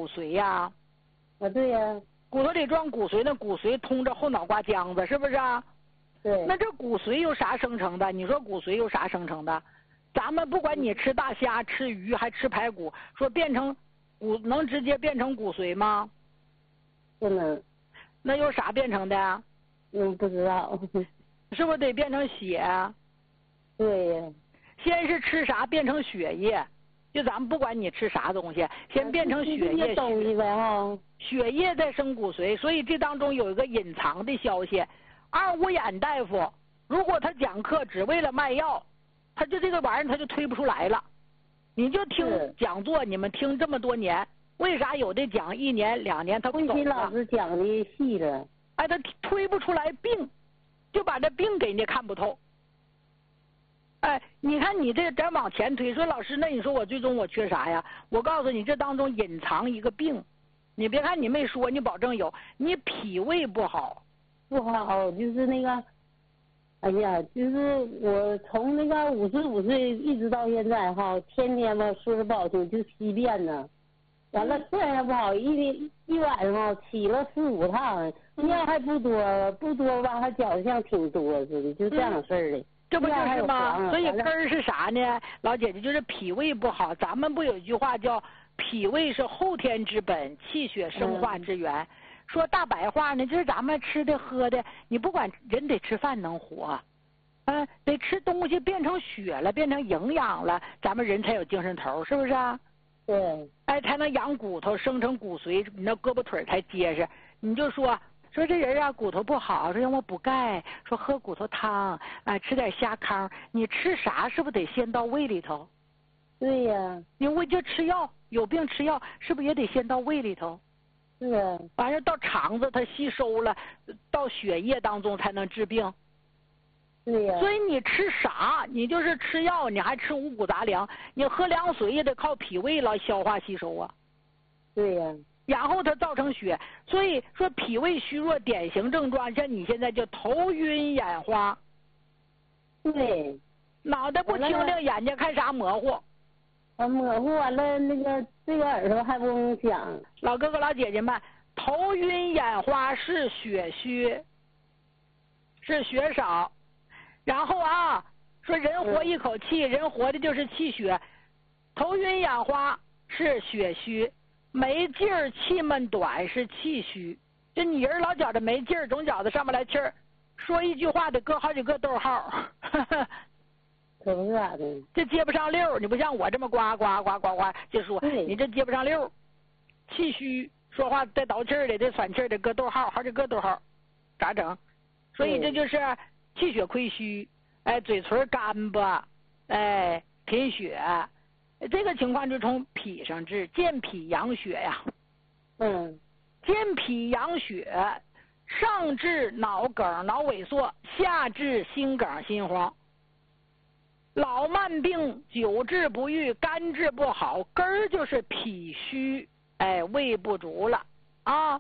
骨髓呀？ 啊，对呀。 骨头里装骨髓，那骨髓通着后脑瓜浆子，是不是啊？ 对。 那这骨髓由啥生成的？你说骨髓由啥生成的？咱们不管你吃大虾、吃鱼还吃排骨，说变成骨能直接变成骨髓吗？ 不能。 那由啥变成的？ 不知道。 是不是得变成血？ 对呀。 先是吃啥变成血液？就咱们不管你吃啥东西，先变成血液。 东西呗哈。 血液再生骨髓，所以这当中有一个隐藏的消息。二五眼大夫如果他讲课只为了卖药，他就这个玩意儿他就推不出来了。你就听讲座，你们听这么多年，为啥有的讲1年2年他不走了？ 老师讲的细了。 哎，他推不出来病，就把这病给人家看不透。哎，你看你这咱往前推，说老师，那你说我最终我缺啥呀？我告诉你，这当中隐藏一个病，你别看你没说，你保证有，你脾胃不好。 不好，就是那个，哎呀，就是我从那个55岁一直到现在哈，天天吧说的不好听就稀便呢，完了睡还不好，一晚上起了4、5趟，尿还不多，不多吧还觉得像挺多似的，就这样事儿的。 这不就是吗？所以根儿是啥呢？老姐姐就是脾胃不好。咱们不有一句话叫脾胃是后天之本，气血生化之源。说大白话呢，就是咱们吃的喝的，你不管人得吃饭能活，得吃东西变成血了，变成营养了，咱们人才有精神头，是不是啊？ 对。 哎，才能养骨头，生成骨髓，你那胳膊腿才结实。你就说这人啊骨头不好，说让我补钙，说喝骨头汤，吃点虾糠，你吃啥是不是得先到胃里头？ 对呀。 你胃就吃药，有病吃药，是不是也得先到胃里头？ 是啊。 完了到肠子它吸收了，到血液当中才能治病。 对呀。 所以你吃啥，你就是吃药，你还吃五谷杂粮，你喝凉水也得靠脾胃来消化吸收啊。 对呀。 然后它造成血，所以说脾胃虚弱典型症状，像你现在就头晕眼花。 对。 脑袋不清亮，眼睛看啥模糊。 模糊完了，那个这个耳朵还不能响。 老哥哥老姐姐们，头晕眼花是血虚，是血少。然后啊，说人活一口气，人活的就是气血。头晕眼花是血虚，没劲儿气闷短是气虚。就你人老觉着没劲儿，总觉着上不来气儿，说一句话得搁好几个逗号。 可不是咋的？ 这接不上溜，你不像我这么呱呱呱呱呱就说，你这接不上溜，气虚，说话带倒气儿的，得喘气儿的，搁逗号，好几个逗号，咋整？所以这就是气血亏虚，哎，嘴唇干巴，哎，贫血，这个情况就从脾上治，健脾养血呀。健脾养血，上治脑梗、脑萎缩，下治心梗、心慌。老慢病久治不愈，肝治不好，根儿就是脾虚，哎，胃不足了啊。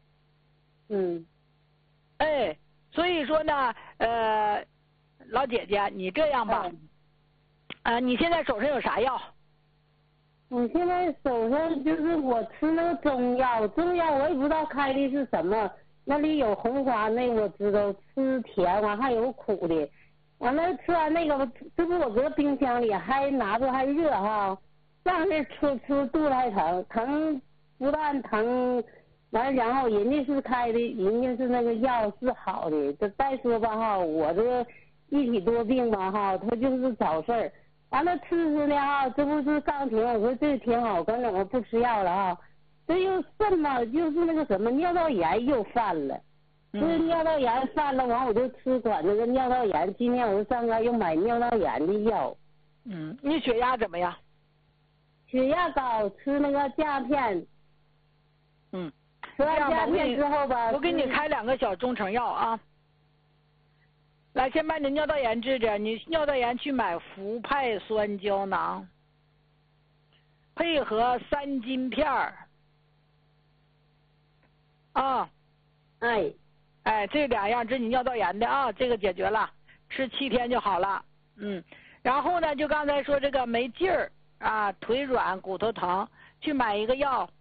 哎，所以说呢，老姐姐，你这样吧，你现在手上有啥药？ 我现在手上就是我吃那个中药我也不知道开的是什么，那里有红花那我知道，吃甜完还有苦的。完了吃完那个，这不我搁冰箱里还拿着还热哈，上次吃肚子还疼不但疼，完了然后人家是开的，人家是那个药是好的，这再说吧哈，我这个一体多病吧哈，他就是找事儿，完了吃呢哈，这不是刚停，我说这挺好，刚怎么不吃药了哈，这又肾嘛就是那个什么尿道炎又犯了。就是尿道炎犯了，完我就吃管那个尿道炎。今天我就上那又买尿道炎的药。 你血压怎么样？ 血压高，吃那个降压片。吃完降压片之后吧， 我给你开2个小中成药啊。来，先把你尿道炎治治。你尿道炎去买氟派酸胶囊，配合3金片啊。哎，这2样治你尿道炎的啊，这个解决了，吃7天就好了。然后呢，就刚才说这个没劲儿啊，腿软骨头疼，去买一个药